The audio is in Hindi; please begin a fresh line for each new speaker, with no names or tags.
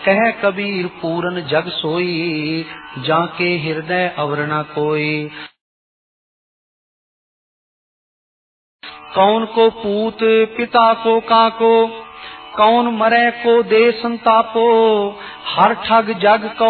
कह कबीर पूरन जग सोई, जाके हृदय अवर न कोई। कौन को पूत पिता को काको, कौन मरे को दे संतापो, हर ठग जग को